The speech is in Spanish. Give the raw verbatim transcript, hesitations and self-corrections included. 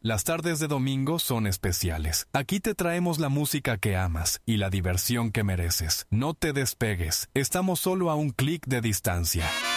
Las tardes de domingo son especiales. Aquí te traemos la música que amas y la diversión que mereces. No te despegues. Estamos solo a un clic de distancia.